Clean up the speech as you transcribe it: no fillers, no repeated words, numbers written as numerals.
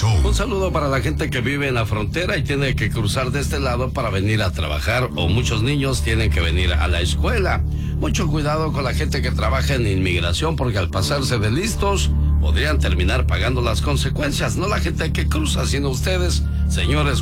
Show. Un saludo para la gente que vive en la frontera y tiene que cruzar de este lado para venir a trabajar, o muchos niños tienen que venir a la escuela. Mucho cuidado con la gente que trabaja en inmigración, porque al pasarse de listos podrían terminar pagando las consecuencias. No la gente que cruza, sino ustedes, señores